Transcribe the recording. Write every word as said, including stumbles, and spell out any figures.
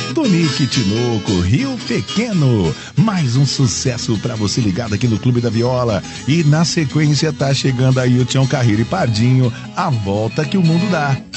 Tonique Tinoco, Rio Pequeno. Mais um sucesso pra você ligado aqui no Clube da Viola. E na sequência tá chegando aí o Tião Carreiro e Pardinho, A Volta que o Mundo Dá.